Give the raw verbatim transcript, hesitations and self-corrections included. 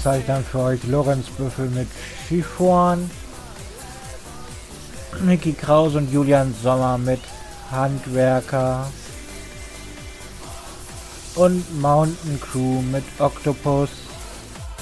zeige dann für euch Lorenz Büffel mit Chiffon, Micky Kraus und Julian Sommer mit Handwerker und Mountain Crew mit Octopus.